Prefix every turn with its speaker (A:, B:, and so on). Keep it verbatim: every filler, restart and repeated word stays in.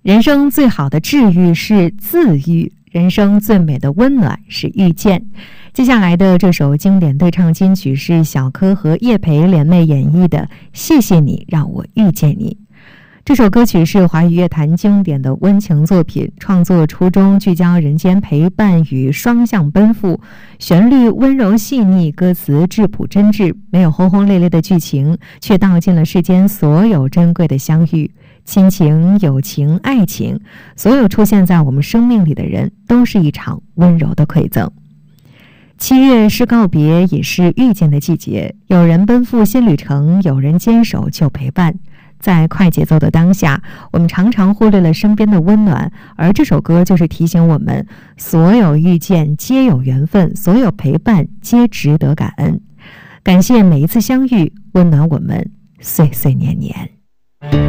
A: 人生最好的治愈是自愈，人生最美的温暖是遇见。接下来的这首经典对唱金曲是小柯和叶培联袂演绎的《谢谢你让我遇见你》。这首歌曲是华语乐坛经典的温情作品，创作初衷聚焦人间陪伴与双向奔赴，旋律温柔细腻，歌词质朴真挚，没有轰轰烈烈的剧情，却道尽了世间所有珍贵的相遇。亲情、友情、爱情，所有出现在我们生命里的人，都是一场温柔的馈赠。七月是告别，也是遇见的季节，有人奔赴新旅程，有人坚守旧陪伴。在快节奏的当下，我们常常忽略了身边的温暖，而这首歌就是提醒我们，所有遇见皆有缘分，所有陪伴皆值得感恩。感谢每一次相遇，温暖我们岁岁年年。